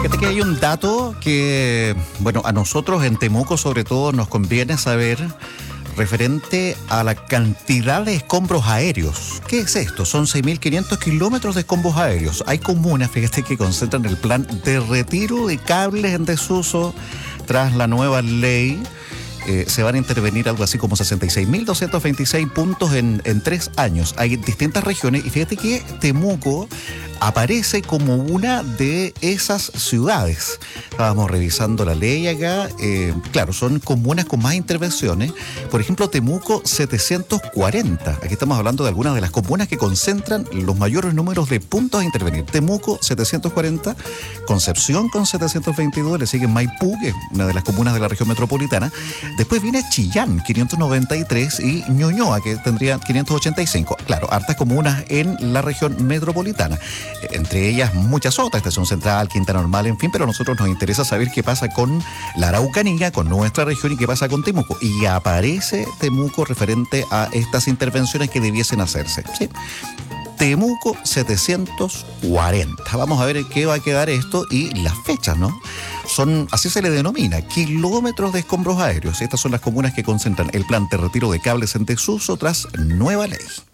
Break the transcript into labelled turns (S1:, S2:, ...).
S1: Fíjate que hay un dato que, bueno, a nosotros en Temuco sobre todo nos conviene saber referente a la cantidad de escombros aéreos. ¿Qué es esto? Son 6.500 kilómetros de escombros aéreos. Hay comunas, fíjate, que concentran el plan de retiro de cables en desuso tras la nueva ley. Se van a intervenir algo así como 66.226 puntos en 3 años. Hay distintas regiones y fíjate que Temuco aparece como una de esas ciudades. Estábamos revisando la ley acá. Claro, son comunas con más intervenciones. Por ejemplo, Temuco 740. Aquí estamos hablando de algunas de las comunas que concentran los mayores números de puntos a intervenir. Temuco 740, Concepción con 722, le sigue Maipú, que es una de las comunas de la región metropolitana. Después viene Chillán, 593, y Ñuñoa, que tendría 585. Claro, hartas comunas en la región metropolitana. Entre ellas muchas otras, Estación Central, Quinta Normal, en fin, pero a nosotros nos interesa saber qué pasa con la Araucanía, con nuestra región y qué pasa con Temuco. Y aparece Temuco referente a estas intervenciones que debiesen hacerse, ¿sí? Temuco 740. Vamos a ver en qué va a quedar esto y las fechas, ¿no? Son, así se le denomina, kilómetros de escombros aéreos. Estas son las comunas que concentran el plan de retiro de cables en desuso tras nueva ley.